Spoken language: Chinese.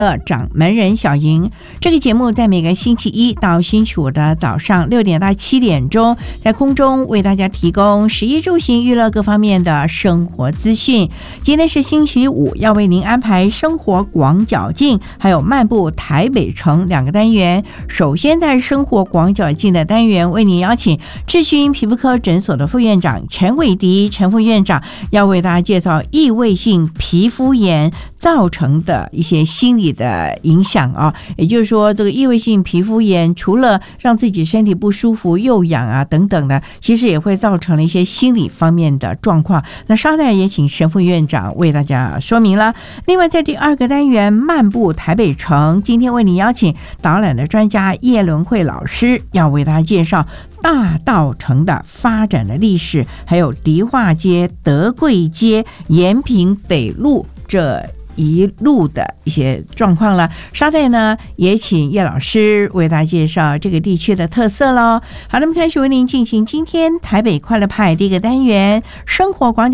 掌门人小莹，这个节目在每个星期一到星期五的早上6点到7点钟，在空中为大家提供食衣住行娱乐各方面的生活资讯。今天是星期五，要为您安排生活广角镜还有漫步台北城2个单元。首先在生活广角镜的单元，为您邀请智勋皮肤科诊所的副院长陈伟迪陈副院长，要为大家介绍异位性皮肤炎造成的一些心理的影响啊，也就是说，这个异位性皮肤炎除了让自己身体不舒服、又痒啊等等的，其实也会造成了一些心理方面的状况。那稍待也请陈副院长为大家说明了。另外，在第2个单元漫步台北城，今天为您邀请导览的专家叶伦慧老师，要为大家介绍大稻埕的发展的历史，还有迪化街、德贵街、延平北路这一路的一些状况了。稍待呢，也请叶老师为大家介绍这个地区的特色咯。好，那么开始为您进行今天台北快乐派第1个单元生活广角